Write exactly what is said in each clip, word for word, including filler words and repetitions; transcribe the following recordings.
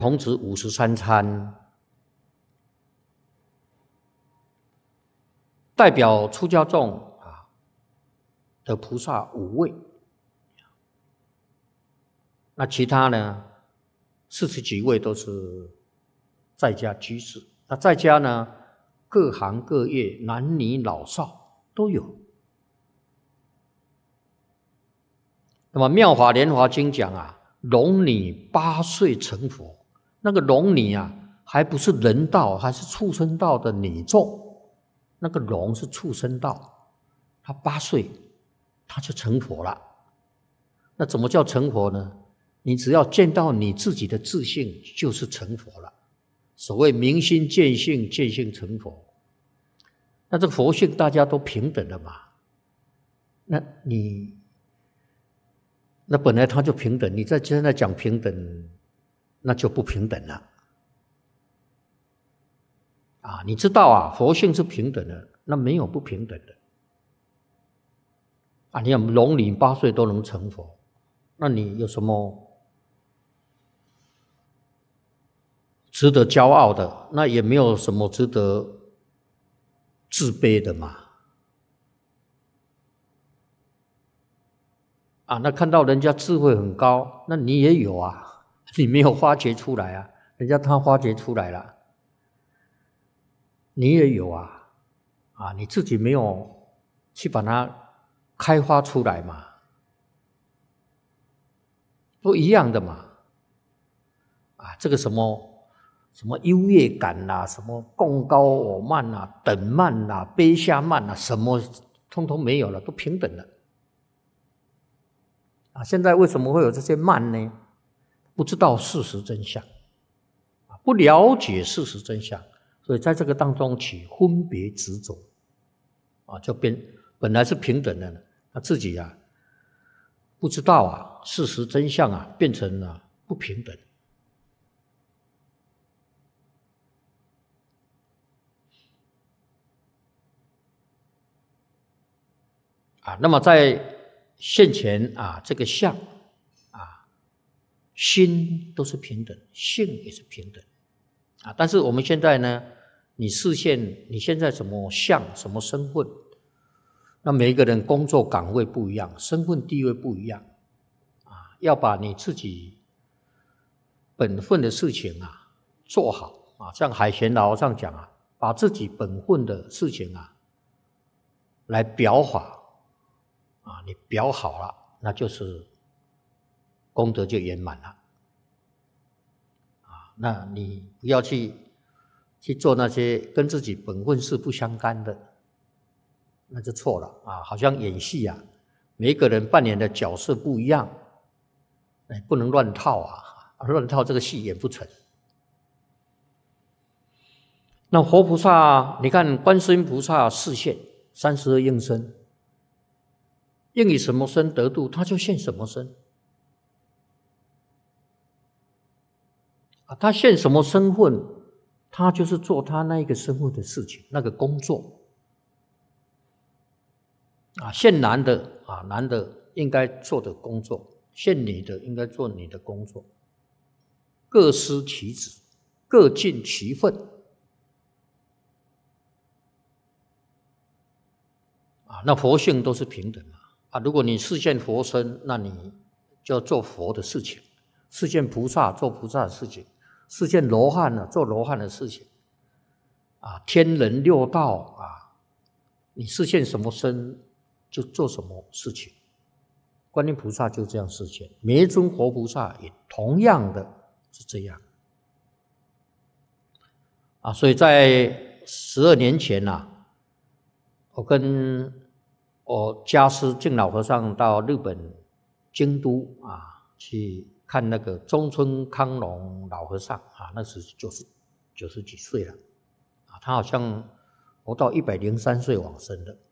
孔子五十三参，代表出家众啊的菩萨五位，那其他呢四十几位都是在家居士。那在家呢，各行各业，男女老少都有。那么《妙法莲华经》讲啊，龙女八岁成佛。那个龙女啊，还不是人道，还是畜生道的女众。那个龙是畜生道，她八岁，她就成佛了。那怎么叫成佛呢？你只要见到你自己的自性，就是成佛了。所谓明心见性，见性成佛。那这个佛性大家都平等的嘛？那你那本来他就平等，你在现在讲平等，那就不平等了。啊，你知道啊，佛性是平等的，那没有不平等的。啊，你看龙女八岁都能成佛，那你有什么值得骄傲的？那也没有什么值得自卑的嘛。啊，那看到人家智慧很高，那你也有啊。你没有发掘出来啊，人家他发掘出来了，你也有啊，啊，你自己没有去把它开发出来嘛，都一样的嘛，啊，这个什么什么优越感啦、啊，什么共高我慢啦、啊、等慢啦、啊、卑下慢啦、啊，什么通通没有了，都平等了。啊，现在为什么会有这些慢呢？不知道事实真相，不了解事实真相，所以在这个当中起分别执着，啊，就变本来是平等的，他自己啊不知道啊事实真相啊，变成了不平等。啊，那么在现前啊，这个相。心都是平等，性也是平等啊。但是我们现在呢，你视线你现在什么相什么身份，那每一个人工作岗位不一样，身份地位不一样啊，要把你自己本分的事情啊做好啊。像海贤老和尚讲啊，把自己本分的事情啊来表法啊，你表好了，那就是功德就圆满了啊！那你不要去去做那些跟自己本分事不相干的，那就错了啊！好像演戏啊，每一个人扮演的角色不一样，哎，不能乱套啊！乱套这个戏演不成。那活菩萨，你看观世音菩萨示现三十二应身，应以什么身得度，他就现什么身。他现什么身份，他就是做他那一个身份的事情，那个工作。啊，现男的啊，男的应该做的工作，现女的应该做你的工作，各司其职，各尽其分。啊，那佛性都是平等的啊。如果你示现佛身，那你就要做佛的事情；示现菩萨，做菩萨的事情。示现罗汉呢，做罗汉的事情，啊，天人六道啊，你示现什么身就做什么事情。观音菩萨就这样示现，每一尊活菩萨也同样的是这样。啊，所以在十二年前啊，我跟我家师净老和尚到日本京都啊去。看那个中村康隆老和尚啊，那时九十九十几岁了啊，他好像活到一百零三岁往生的。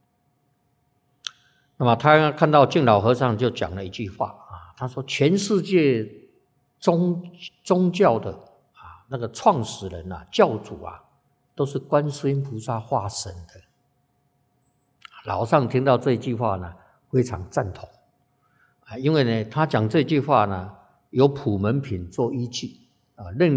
那么他看到净老和尚就讲了一句话啊，他说全世界宗宗教的啊那个创始人啊教主啊都是观世音菩萨化身的。老和尚听到这句话呢，非常赞同。因为呢，他讲这句话呢，有普门品做依据啊，认